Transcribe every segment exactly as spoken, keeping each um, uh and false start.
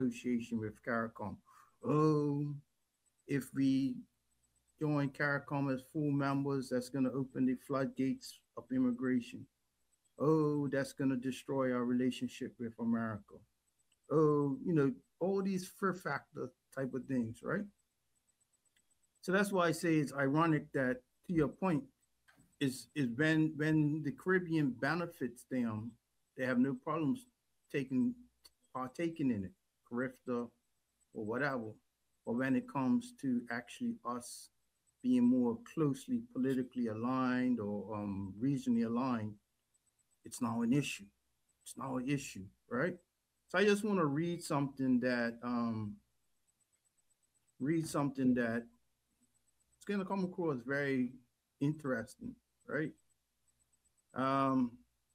association with CARICOM. Oh, if we join CARICOM as full members, that's going to open the floodgates of immigration. Oh, that's going to destroy our relationship with America. Oh, you know, all these fear factor type of things, right? So that's why I say it's ironic that, to your point, is is when when the Caribbean benefits them, they have no problems taking partaking in it, CARIFTA or whatever. But when it comes to actually us being more closely politically aligned or um, regionally aligned, it's now an issue. It's now an issue, right? So I just want to read something that um, read something that it's going to come across very interesting, right? Um,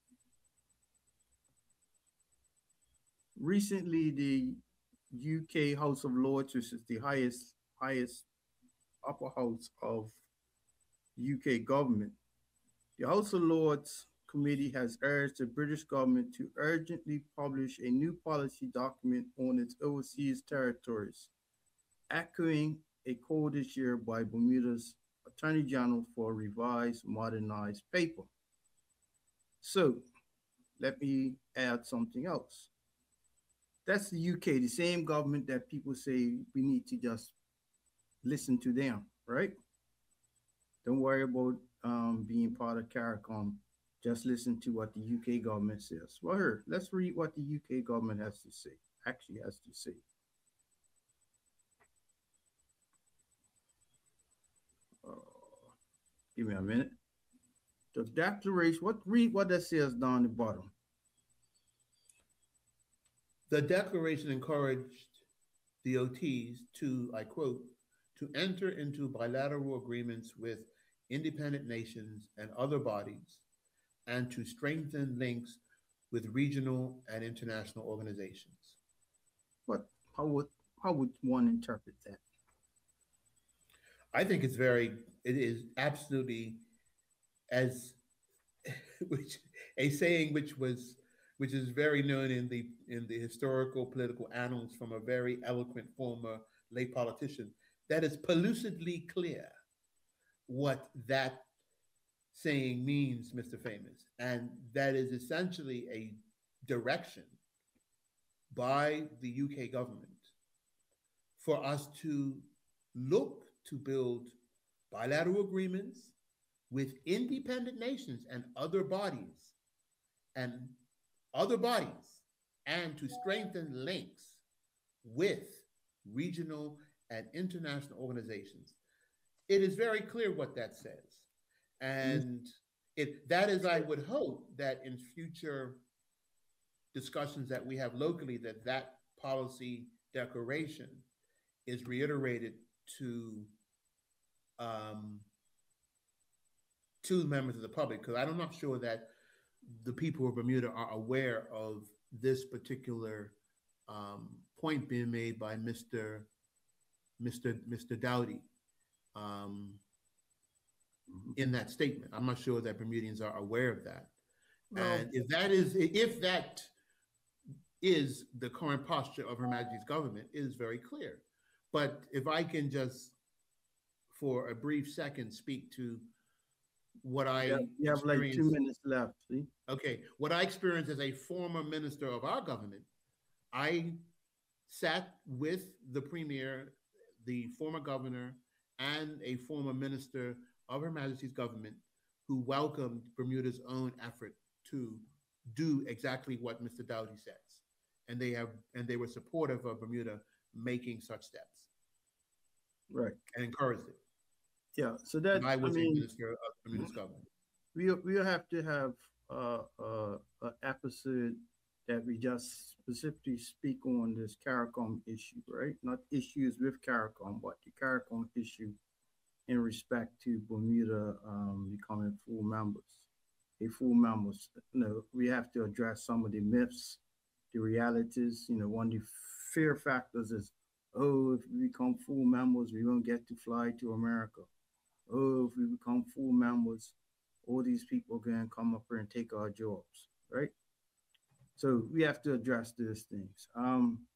Recently, the U K House of Lords, which is the highest highest upper house of U K government, the House of Lords committee has urged the British government to urgently publish a new policy document on its overseas territories, echoing a call this year by Bermuda's Attorney General for a revised, modernized paper. So let me add something else. That's the U K, the same government that people say we need to just listen to them, right? Don't worry about um, being part of CARICOM. Just listen to what the U K government says. Well, here, let's read what the U K government has to say, actually has to say. Uh, Give me a minute. The declaration, what read what that says down the bottom. The declaration encouraged D O Ts to, I quote, to enter into bilateral agreements with independent nations and other bodies and to strengthen links with regional and international organizations. What how would how would one interpret that? I think it's very, it is absolutely as which a saying which was which is very known in the in the historical political annals from a very eloquent former lay politician. That is pellucidly clear what that saying means, Mister Famous, and that is essentially a direction by the U K government for us to look to build bilateral agreements with independent nations and other bodies and other bodies and to strengthen links with regional and international organizations. It is very clear what that says. Yes. And it that is, I would hope that in future discussions that we have locally, that that policy declaration is reiterated to um, to members of the public, because I'm not sure that the people of Bermuda are aware of this particular um, point being made by Mister Mister Mister Dowdy um, Mhm. in that statement. I'm not sure that Bermudians are aware of that. Well, And if that is, if that is the current posture of Her Majesty's government, it is very clear. But if I can just, for a brief second, speak to what you have, I you have like two experienced. minutes left. See? Okay, what I experienced as a former minister of our government, I sat with the premier, the former governor, and a former minister of Her Majesty's government who welcomed Bermuda's own effort to do exactly what Mister Dowdy says. And they have and they were supportive of Bermuda making such steps Right. and encouraged it. Yeah. So And that I I was a mean, minister of Bermuda's government. we we'll have to have uh, uh, an episode that we just specifically speak on this CARICOM issue, right? Not issues with CARICOM, but the CARICOM issue in respect to Bermuda um, becoming full members. A full members, you know, we have to address some of the myths, the realities. You know, one of the fear factors is, oh, if we become full members, we won't get to fly to America. Oh, if we become full members, all these people can come up here and take our jobs, right? So we have to address these things. Um,